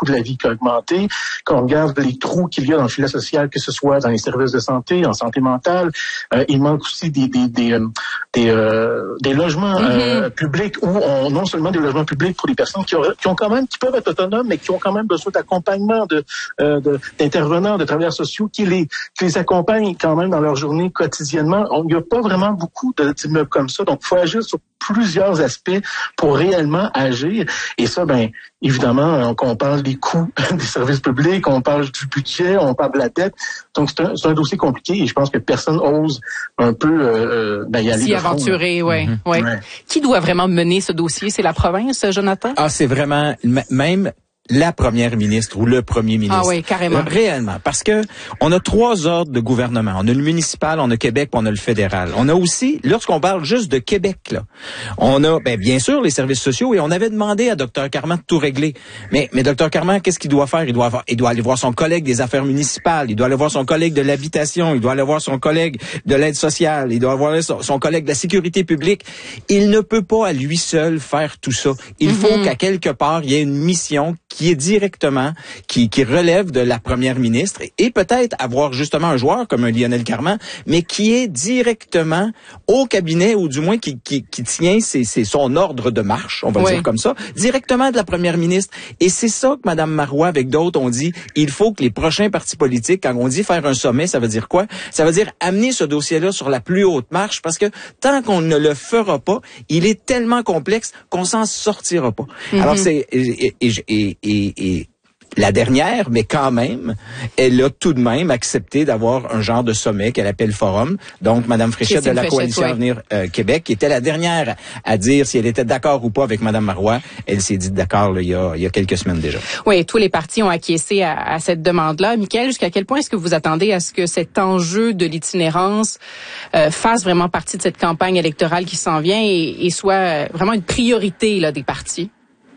de la vie qui a augmenté, qu'on regarde les trous qu'il y a dans le filet social, que ce soit dans les services de santé, en santé mentale, il manque aussi des logements publics ou non seulement des logements publics pour les personnes qui peuvent être autonomes, mais qui ont quand même besoin d'accompagnement d'intervenants, de travailleurs sociaux qui les accompagnent quand même dans leur journée quotidiennement. Il n'y a pas vraiment beaucoup d'immeubles comme ça, donc il faut agir sur plusieurs aspects pour réellement agir. Et ça, évidemment, on parle des coûts des services publics, on parle du budget, on parle de la dette. Donc, c'est un dossier compliqué et je pense que personne ose un peu y aller. S'y aventurer, oui. Ouais. Qui doit vraiment mener ce dossier? C'est la province, Jonathan? C'est vraiment même la première ministre ou le premier ministre. Oui, carrément. Réellement. Parce que on a 3 ordres de gouvernement. On a le municipal, on a Québec, puis on a le fédéral. On a aussi, lorsqu'on parle juste de Québec, là, on a, bien sûr, les services sociaux et on avait demandé à Dr Carman de tout régler. Mais Dr Carman, qu'est-ce qu'il doit faire? Il doit aller voir son collègue des affaires municipales, il doit aller voir son collègue de l'habitation, il doit aller voir son collègue de l'aide sociale, il doit voir son collègue de la sécurité publique. Il ne peut pas à lui seul faire tout ça. Il faut qu'à quelque part, il y ait une mission qui est directement, qui relève de la première ministre et peut-être avoir justement un joueur comme un Lionel Carman, mais qui est directement au cabinet ou du moins qui tient c'est son ordre de marche, on va dire comme ça, directement de la première ministre. Et c'est ça que Mme Marois avec d'autres ont dit, il faut que les prochains partis politiques, quand on dit faire un sommet, ça veut dire quoi? Ça veut dire amener ce dossier-là sur la plus haute marche parce que tant qu'on ne le fera pas, il est tellement complexe qu'on s'en sortira pas. Alors c'est et la dernière, mais quand même, elle a tout de même accepté d'avoir un genre de sommet qu'elle appelle forum. Donc, Mme Fréchette de la Coalition Avenir Québec, qui était la dernière à dire si elle était d'accord ou pas avec Mme Marois. Elle s'est dit d'accord il y a quelques semaines déjà. Oui, tous les partis ont acquiescé à cette demande-là. Michaël, jusqu'à quel point est-ce que vous attendez à ce que cet enjeu de l'itinérance fasse vraiment partie de cette campagne électorale qui s'en vient et soit vraiment une priorité là, des partis?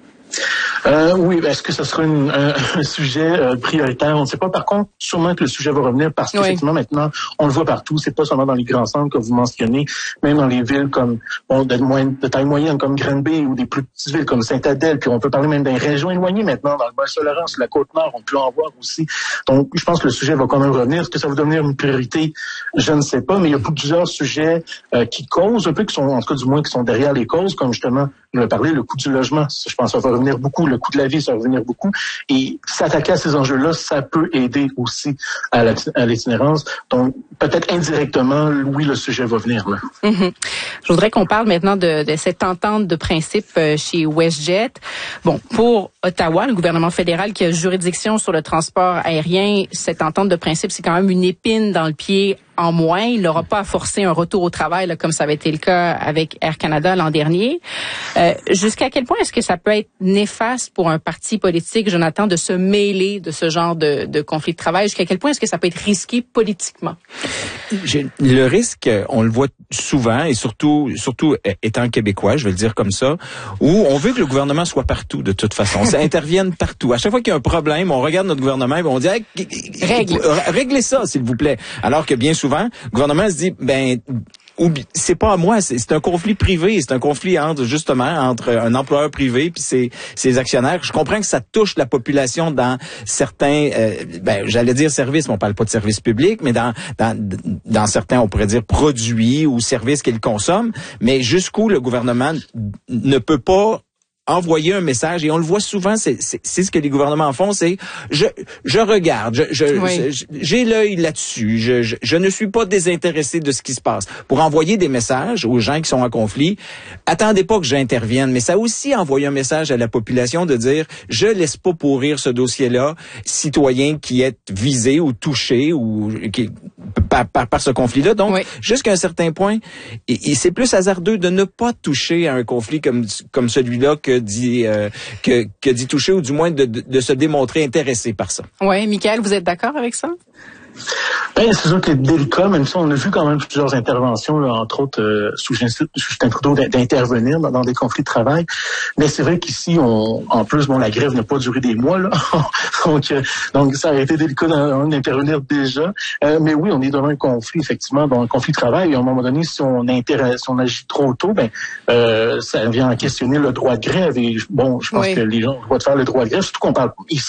Oui, est-ce que ce sera un sujet prioritaire? On ne sait pas. Par contre, sûrement que le sujet va revenir parce qu'effectivement, maintenant, on le voit partout. C'est pas seulement dans les grands centres que vous mentionnez, même dans les villes comme de taille moyenne comme Granby ou des plus petites villes comme Sainte-Adèle. Puis on peut parler même des régions éloignées maintenant, dans le Bas-Saint-Laurent, sur la Côte-Nord, on peut en voir aussi. Donc, je pense que le sujet va quand même revenir. Est-ce que ça va devenir une priorité? Je ne sais pas, mais il y a plusieurs sujets qui causent un peu, qui sont, en tout cas du moins, qui sont derrière les causes, comme justement, on a parlé, le coût du logement. Je pense que ça va revenir beaucoup. Le coût de la vie, ça va revenir beaucoup. Et s'attaquer à ces enjeux-là, ça peut aider aussi à l'itinérance. Donc, peut-être indirectement, oui, le sujet va venir là. Je voudrais qu'on parle maintenant de cette entente de principe chez WestJet. Bon, pour Ottawa, le gouvernement fédéral qui a juridiction sur le transport aérien, cette entente de principe, c'est quand même une épine dans le pied en moins. Il n'aura pas à forcer un retour au travail, là, comme ça avait été le cas avec Air Canada l'an dernier. Jusqu'à quel point est-ce que ça peut être néfaste pour un parti politique, Jonathan, de se mêler de ce genre de conflit de travail? Jusqu'à quel point est-ce que ça peut être risqué politiquement? Le risque, on le voit souvent, et surtout étant québécois, je vais le dire comme ça, où on veut que le gouvernement soit partout de toute façon. Ça intervienne partout. À chaque fois qu'il y a un problème, on regarde notre gouvernement et on dit réglez ça, s'il vous plaît. Alors que bien souvent, le gouvernement se dit c'est pas à moi, c'est un conflit privé, c'est un conflit entre un employeur privé puis ses actionnaires. Je comprends que ça touche la population dans certains j'allais dire services, mais on parle pas de services publics, mais dans certains, on pourrait dire produits ou services qu'ils consomment, mais jusqu'où le gouvernement ne peut pas envoyer un message, et on le voit souvent, c'est ce que les gouvernements font, c'est je regarde, j'ai l'œil là-dessus, je ne suis pas désintéressé de ce qui se passe. Pour envoyer des messages aux gens qui sont en conflit, attendez pas que j'intervienne, mais ça a aussi envoyé un message à la population de dire je laisse pas pourrir ce dossier-là, citoyen qui est visé ou touché ou qui par ce conflit-là. Donc, jusqu'à un certain point, et c'est plus hasardeux de ne pas toucher à un conflit comme celui-là que dit toucher, ou du moins de se démontrer intéressé par ça. Oui, Michaël, vous êtes d'accord avec ça? C'est sûr que dès le cas, même ça, on a vu quand même plusieurs interventions, là, entre autres sous Justin Trudeau, d'intervenir dans des conflits de travail. Mais c'est vrai qu'ici, en plus, la grève n'a pas duré des mois, là. donc ça a été délicat d'intervenir déjà. Mais oui, on est dans un conflit, effectivement, dans un conflit de travail. Et à un moment donné, si on agit trop tôt, ça vient à questionner le droit de grève. Et je pense que les gens ont le droit de faire le droit de grève, surtout qu'on parle ici.